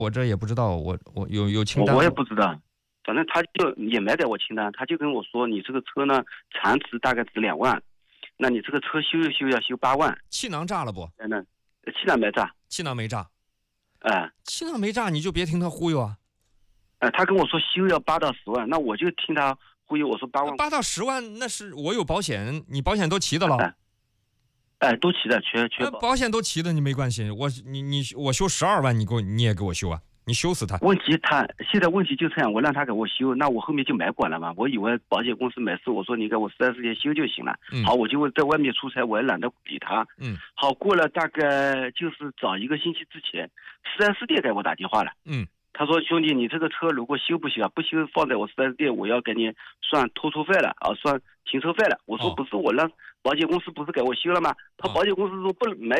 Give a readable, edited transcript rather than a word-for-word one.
我这也不知道，我有清单。 我也不知道，反正他就也没给我清单，他就跟我说你这个车呢残值大概值2万，那你这个车修一修要修8万。 气囊炸了不？ 那气囊没炸。 气囊没炸。 气囊没炸你就别听他忽悠啊。 他跟我说修要8到10万，那我就听他忽悠，我说8万。 8到10万那是我有保险，你保险都齐的了。 都齐的，全保险都齐的，你没关系。我修12万，你也给我修啊？你修死他！ 现在问题就这样，我让他给我修，那我后面就没管了嘛。我以为保险公司没事，我说你给我4S店修就行了。好，我就在外面出差，我也懒得理他。好，过了大概就是早1个星期之前，4S店给我打电话了。他说兄弟，你这个车如果修不修啊？不修放在我4S店，我要给你算拖车费了啊，算停车费了。我说不是，我让保险公司不是给我修了吗？他保险公司说没